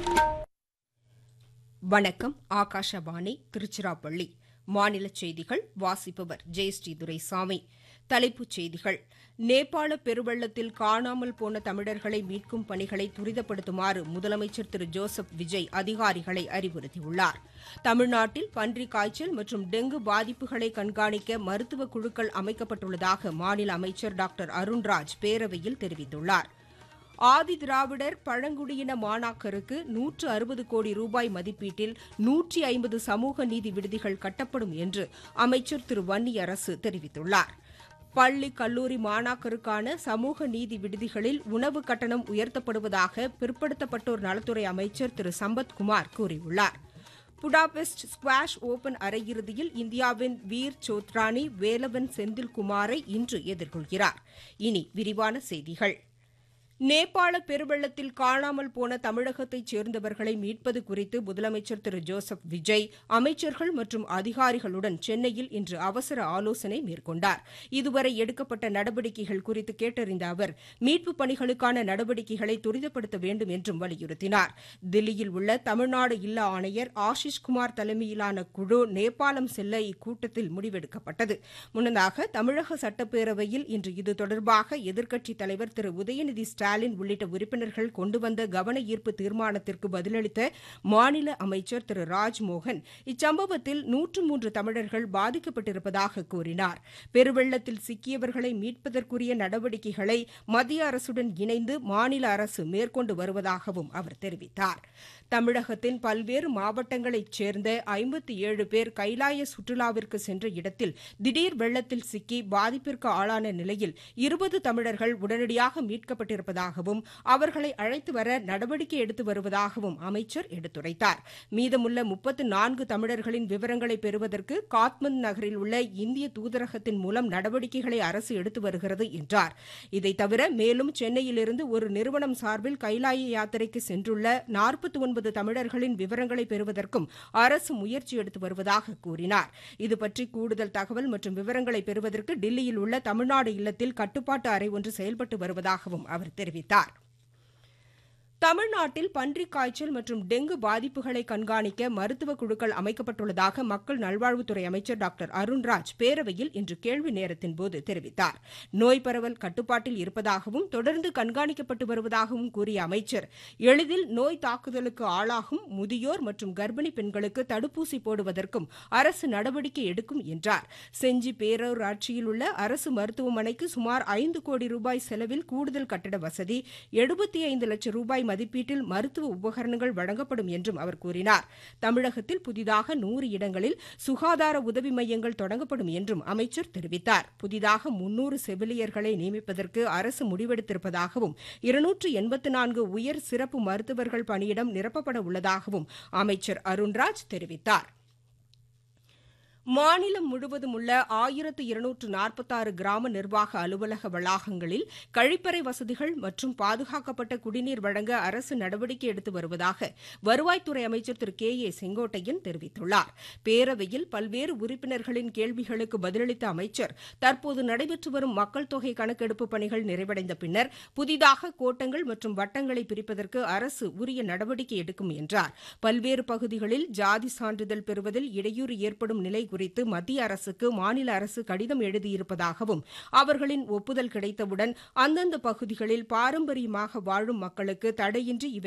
வணக்கம். ஆகாஷவாணி, திருச்சிராப்பள்ளி. மாநில செய்திகள் வாசிப்பவர் ஜெயஸ்ரீ துரைசாமி. தலைப்புச் செய்திகள்: நேபாள பெருவெள்ளத்தில் காணாமல் போன தமிழர்களை மீட்கும் பணிகளை துரிதப்படுத்துமாறு முதலமைச்சர் திரு ஜோசப் விஜய் அதிகாரிகளை அறிவுறுத்தியுள்ளார். தமிழ்நாட்டில் பன்றிக் காய்ச்சல் மற்றும் டெங்கு பாதிப்புகளை கண்காணிக்க மருத்துவ குழுக்கள் அமைக்கப்பட்டுள்ளதாக மாநில அமைச்சர் டாக்டர் அருண்ராஜ் பேரவையில் தெரிவித்துள்ளார். ஆதி திராவிடர் பழங்குடியின மாணாக்கருக்கு 160 கோடி ரூபாய் மதிப்பீட்டில் 150 சமூக நீதி விடுதிகள் கட்டப்படும் என்று அமைச்சர் திரு வன்னியரசு தெரிவித்துள்ளார். பள்ளி கல்லூரி மாணாக்கருக்கான சமூக நீதி விடுதிகளில் உணவு கட்டணம் உயர்த்தப்படுவதாக பிற்படுத்தப்பட்டோர் நலத்துறை அமைச்சர் திரு சம்பத்குமார் கூறியுள்ளார். புடாபெஸ்ட் ஸ்குவாஷ் ஓபன் அரையிறுதியில் இந்தியாவின் வீர் சோத்ரானி வேலவன் செந்தில்குமாரை இன்று எதிர்கொள்கிறார். இனி விரிவான செய்திகள். நேபாள பெருவெள்ளத்தில் காணாமல் போன தமிழகத்தைச் சேர்ந்தவர்களை மீட்பது குறித்து முதலமைச்சர் திரு ஜோசப் விஜய் அமைச்சர்கள் மற்றும் அதிகாரிகளுடன் சென்னையில் இன்று அவசர ஆலோசனை மேற்கொண்டார். இதுவரை எடுக்கப்பட்ட நடவடிக்கைகள் குறித்து கேட்டறிந்த அவர் மீட்புப் பணிகளுக்கான நடவடிக்கைகளை துரிதப்படுத்த வேண்டும் என்றும் வலியுறுத்தினார். தில்லியில் உள்ள தமிழ்நாடு இல்ல ஆணையர் ஆஷிஷ்குமார் தலைமையிலான குழு நேபாளம் செல்ல இக்கூட்டத்தில் முடிவெடுக்கப்பட்டது. முன்னதாக தமிழக சட்டப்பேரவையில் இன்று இது தொடர்பாக எதிர்க்கட்சித் தலைவர் திரு உதயநிதி ஸ்டாலின் உள்ளிட்ட உறுப்பினர்கள் கொண்டு வந்த கவன ஈர்ப்பு தீர்மானத்திற்கு பதிலளித்த மாநில அமைச்சர் திரு ராஜ்மோகன் இச்சம்பவத்தில் 103 தமிழர்கள் பாதிக்கப்பட்டிருப்பதாக கூறினார். பெருவெள்ளத்தில் சிக்கியவர்களை மீட்பதற்குரிய நடவடிக்கைகளை மத்திய அரசுடன் இணைந்து மாநில அரசு மேற்கொண்டு வருவதாகவும் அவர் தெரிவித்தார். தமிழகத்தின் பல்வேறு மாவட்டங்களைச் சேர்ந்த 57 பேர் கைலாய சுற்றுலாவிற்கு சென்ற இடத்தில் திடீர் வெள்ளத்தில் சிக்கி பாதிப்பிற்கு ஆளான நிலையில் 20 தமிழர்கள் உடனடியாக மீட்கப்பட்டிருப்பதாகவும் அவர்களை அழைத்து வர நடவடிக்கை எடுத்து வருவதாகவும் அமைச்சர் எடுத்துரைத்தார். மீதமுள்ள 34 தமிழர்களின் விவரங்களை பெறுவதற்கு காத்மண்டு நகரில் உள்ள இந்திய தூதரகத்தின் மூலம் நடவடிக்கைகளை அரசு எடுத்து வருகிறது என்றார். இதைத் தவிர மேலும் சென்னையிலிருந்து ஒரு நிறுவனம் சார்பில் கைலாய யாத்திரைக்கு சென்றுள்ள 49 தமிழர்களின் விவரங்களை பெறுவதற்கும் அரசு முயற்சி எடுத்து வருவதாக கூறினார். இதுபற்றி கூடுதல் தகவல் மற்றும் விவரங்களை பெறுவதற்கு டில்லியில் உள்ள தமிழ்நாடு இல்லத்தில் கட்டுப்பாட்டு அறை ஒன்று செயல்பட்டு வருவதாகவும் அவர் தெரிவித்தார். தமிழ்நாட்டில் பன்றிக் காய்ச்சல் மற்றும் டெங்கு பாதிப்புகளை கண்காணிக்க மருத்துவ குழுக்கள் அமைக்கப்பட்டுள்ளதாக மக்கள் நல்வாழ்வுத்துறை அமைச்சர் டாக்டர் அருண்ராஜ் பேரவையில் இன்று கேள்வி நேரத்தின்போது தெரிவித்தார். நோய் பரவல் கட்டுப்பாட்டில் இருப்பதாகவும் தொடர்ந்து கண்காணிக்கப்பட்டு வருவதாகவும் கூறிய அமைச்சர் எளிதில் நோய் தாக்குதலுக்கு ஆளாகும் முதியோர் மற்றும் கர்ப்பிணி பெண்களுக்கு தடுப்பூசி போடுவதற்கும் அரசு நடவடிக்கை எடுக்கும் என்றார். செஞ்சி பேரூராட்சியில் உள்ள அரசு மருத்துவமனைக்கு சுமார் 5 கோடி ரூபாய் செலவில் கூடுதல் கட்டட வசதி, 75 லட்சம் ரூபாய் மதிப்பீட்டில் மருத்துவ உபகரணங்கள் வழங்கப்படும் என்றும் அவர் கூறினார். தமிழகத்தில் புதிதாக 100 இடங்களில் சுகாதார உதவி மையங்கள் தொடங்கப்படும் என்றும் அமைச்சர் தெரிவித்தார். புதிதாக 300 செவிலியர்களை நியமிப்பதற்கு அரசு முடிவெடுத்திருப்பதாகவும் 284 உயர் சிறப்பு மருத்துவர்கள் பணியிடம் நிரப்பப்பட உள்ளதாகவும் அமைச்சர் அருண்ராஜ் தெரிவித்தார். மாநிலம் முழுவதும் உள்ள 1246 கிராம நிர்வாக அலுவலக வளாகங்களில் கழிப்பறை வசதிகள் மற்றும் பாதுகாக்கப்பட்ட குடிநீர் வழங்க அரசு நடவடிக்கை எடுத்து வருவதாக வருவாய்த்துறை அமைச்சர் திரு கே ஏ செங்கோட்டையன் தெரிவித்துள்ளார். பேரவையில் பல்வேறு உறுப்பினர்களின் கேள்விகளுக்கு பதிலளித்த அமைச்சர் தற்போது நடைபெற்று வரும் மக்கள் தொகை கணக்கெடுப்பு பணிகள் நிறைவடைந்த பின்னர் புதிதாக கோட்டங்கள் மற்றும் வட்டங்களை பிரிப்பதற்கு அரசு உரிய நடவடிக்கை எடுக்கும் என்றார். பல்வேறு பகுதிகளில் ஜாதி சான்றிதழ் பெறுவதில் இடையூறு ஏற்படும் நிலை குறித்து மத்திய அரசுக்கு மாநில அரசு கடிதம் எழுதியிருப்பதாகவும் அவர்களின் ஒப்புதல் கிடைத்தவுடன் அந்தந்த பகுதிகளில் பாரம்பரியமாக வாழும் மக்களுக்கு தடையின்றி இவை